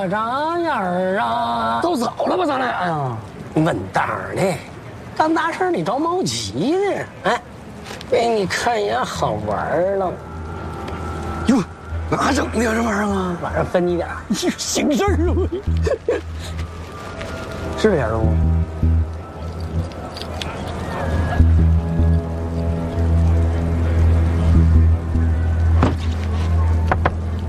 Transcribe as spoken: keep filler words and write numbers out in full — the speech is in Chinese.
个啥样儿啊？ 都走了吧，咱俩呀？ 稳当的，干大事你着毛急呢？哎，给你看一眼好玩了。 哟，哪整的呀这玩意儿啊？ 晚上分你点儿， 行事儿啊！ 是不是小东？